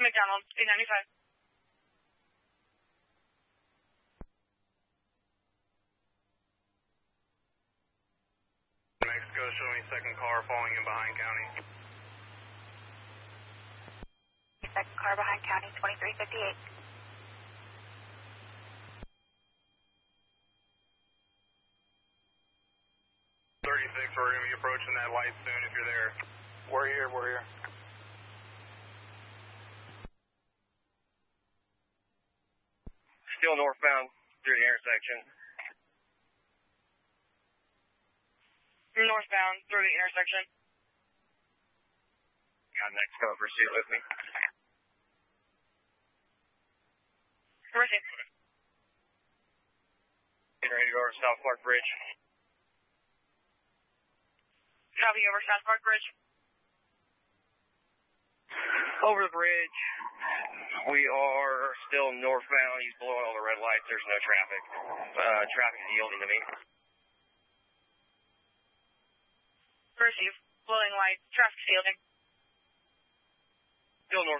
McDonald's, 895. Mexico, showing second car falling in behind county. Second car behind county, 2358. 36, we're going to be approaching that light soon if you're there. We're here. Still northbound through the intersection. Northbound through the intersection. Got Mexico, proceed with me. Proceed. Getting ready to go over South Park Bridge. Copy over South Park Bridge. Over the bridge. We are still northbound. He's blowing all the red lights. There's no traffic. Traffic is yielding to me. Receive. Blowing lights. Traffic yielding. Still north.